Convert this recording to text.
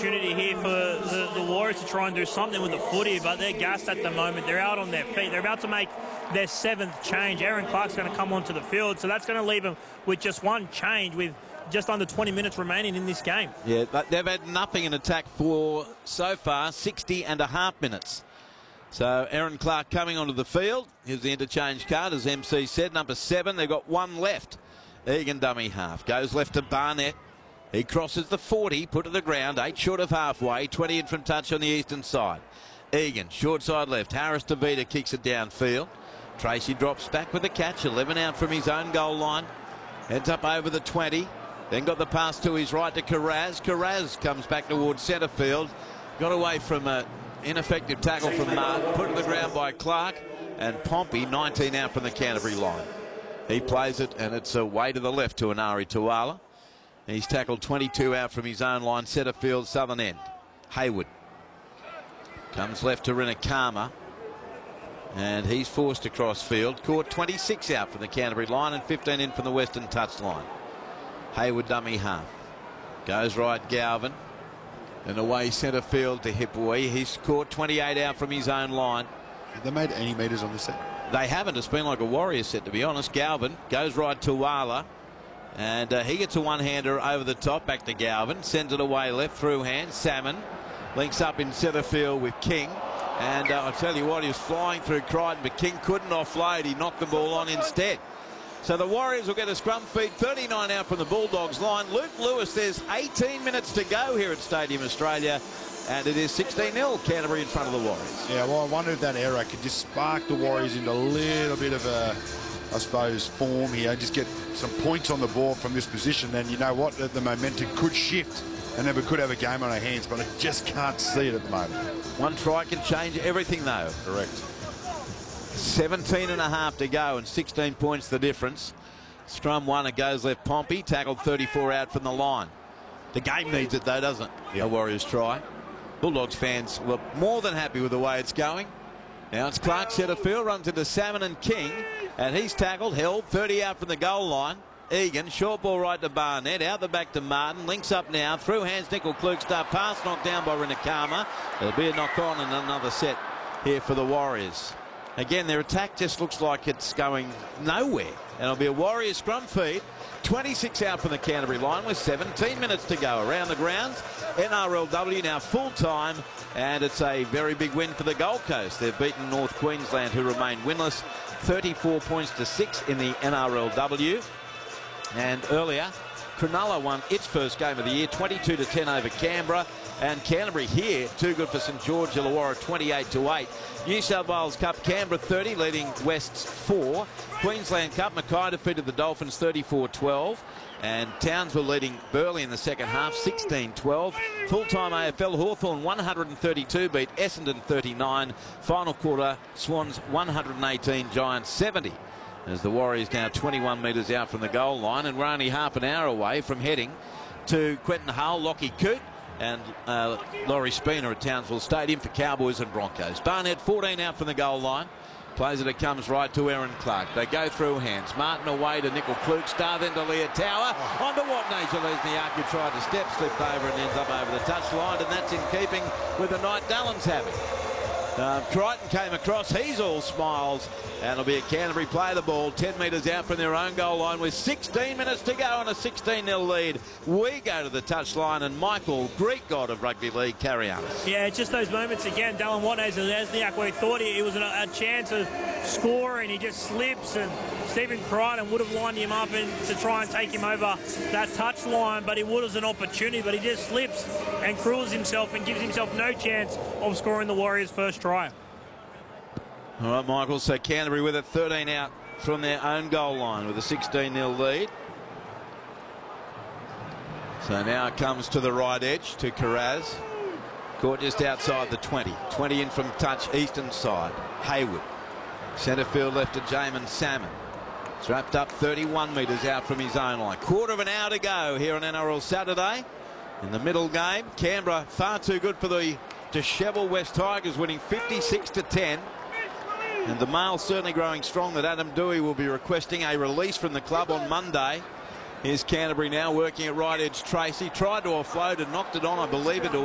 opportunity here for the Warriors to try and do something with the footy, but they're gassed at the moment. They're out on their feet. They're about to make their 7th change. Aaron Clark's going to come onto the field, so that's going to leave them with just one change with just under 20 minutes remaining in this game. Yeah, but they've had nothing in attack for, so far, 60.5 minutes. So Aaron Clark coming onto the field. Here's the interchange card, as MC said, number 7. They've got one left. Egan dummy half. Goes left to Barnett. He crosses the 40, put to the ground, 8 short of halfway, 20 in from touch on the eastern side. Egan, short side left. Harris DeVita kicks it downfield. Tracy drops back with the catch, 11 out from his own goal line. Heads up over the 20. Then got the pass to his right to Carraz. Carraz comes back towards centre field. Got away from an ineffective tackle from Martin. Put to the ground by Clark. And Pompey, 19 out from the Canterbury line. He plays it, and it's away to the left to Anari Tuala. He's tackled 22 out from his own line, centre field, southern end. Hayward comes left to Rinakama, and he's forced across field. Caught 26 out from the Canterbury line and 15 in from the western touch line. Hayward dummy half. Goes right, Galvin. And away centre field to Hipwee. He's caught 28 out from his own line. Have they made any metres on this set? They haven't. It's been like a Warrior set, to be honest. Galvin goes right to Wala. And he gets a one-hander over the top, back to Galvin. Sends it away left through hand. Salmon links up in centre field with King. And I'll tell you what, he was flying through Crichton, but King couldn't offload. He knocked the ball on instead. So the Warriors will get a scrum feed, 39 out from the Bulldogs line. Luke Lewis, there's 18 minutes to go here at Stadium Australia. And it is 16-0, Canterbury in front of the Warriors. Yeah, well, I wonder if that error could just spark the Warriors into a little bit of a, I suppose, form here. Just get some points on the board from this position. And you know what? The momentum could shift. And then we could have a game on our hands, but I just can't see it at the moment. One try can change everything, though. Correct. 17.5 to go and 16 points the difference. Scrum one, it goes left. Pompey tackled 34 out from the line. The game needs it, though, doesn't it? Yep. The Warriors try. Bulldogs fans were more than happy with the way it's going. Now it's Clark centre field, runs into Salmon and King, and he's tackled, held, 30 out from the goal line. Egan, short ball right to Barnett, out the back to Martin, links up now, through hands Nickel Klugstad, pass knocked down by Rinakama. There'll be a knock on and another set here for the Warriors. Again, their attack just looks like it's going nowhere. And it'll be a Warriors scrum feed. 26 out from the Canterbury line with 17 minutes to go around the grounds. NRLW now full time, and it's a very big win for the Gold Coast. They've beaten North Queensland, who remain winless, 34 points to 6 in the NRLW. And earlier, Cronulla won its first game of the year, 22-10 over Canberra. And Canterbury here, too good for St George Illawarra, 28-8. New South Wales Cup, Canberra 30, leading Wests 4. Queensland Cup, Mackay defeated the Dolphins 34-12. And Townsville leading Burleigh in the second half, 16-12. Full-time AFL, Hawthorn 132 beat Essendon 39. Final quarter, Swans 118, Giants 70. As the Warriors now 21 metres out from the goal line, and we're only half an hour away from heading to Quentin Hull, Lockie Coote and Laurie Spina at Townsville Stadium for Cowboys and Broncos. Barnett 14 out from the goal line. Plays it, it comes right to Aaron Clark. They go through hands. Martin away to Nickel Klugstad, then to Leah Tower. On to Watney. Lesniak, who tried to step, slipped over and ends up over the touchline, and that's in keeping with the night Dallins having. Crichton came across, he's all smiles, and it'll be a Canterbury play the ball 10 metres out from their own goal line with 16 minutes to go and a 16-0 lead. We go to the touchline, and Michael, Greek god of rugby league, carry on us. Yeah, just those moments again. Dallin Watney and Lesniak, where he thought it was a chance of scoring, he just slips, and Stephen Crichton would have lined him up to try and take him over that touchline, but it was an opportunity, but he just slips and cruels himself and gives himself no chance of scoring the Warriors' first try. All right, Michael, so Canterbury with it, 13 out from their own goal line with a 16-0 lead. So now it comes to the right edge to Carraz. Caught just outside the 20. 20 in from touch, eastern side. Hayward. Centre field left to Jamin Salmon. It's wrapped up 31 metres out from his own line. Quarter of an hour to go here on NRL Saturday. In the middle game, Canberra far too good for the dishevelled West Tigers, winning 56-10. And the mail's certainly growing strong that Adam Dewey will be requesting a release from the club on Monday. Here's Canterbury now working at right edge. Tracy tried to offload and knocked it on, I believe, into